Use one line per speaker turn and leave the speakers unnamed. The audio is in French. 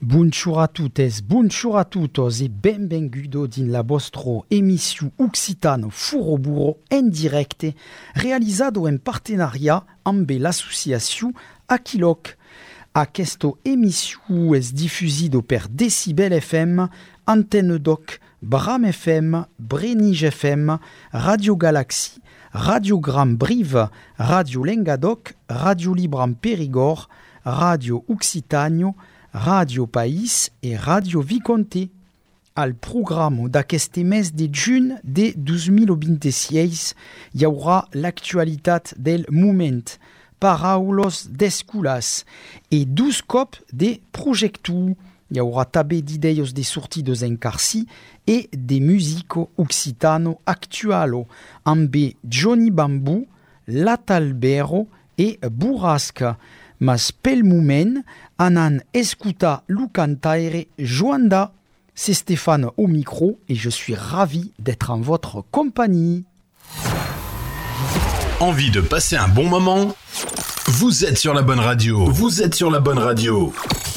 Bonjour a tuttes, bonjour a tutos e benvengudo din la vostro emissio Occitano Furo Burro en directe realizado en partenariat amb l'associació Aquiloc. Aquesta emissió és difusido per Decibel FM, Antenne Doc, Bram FM, Brenige FM, Radio Galaxy, Radio Gram Brive, Radio Lengadoc, Radio Libram Périgord, Radio Occitano, Radio País e Radio Viconte. Al programa d'aquest mes de juny de 2026 hi haurà l'actualitat del moment, paraules d'escoles e dos cops de projectu. Hi haurà també d'idees de sortides en carcí e de musico occitano actualo amb Johnny Bambú, Latalbero e Burrasca. Mas pel moment anan escutar le cantaire Joanda. C'est Stéphane au micro et je suis ravi d'être en votre compagnie.
Envie de passer un bon moment ? Vous êtes sur la bonne radio. Vous êtes sur la bonne radio.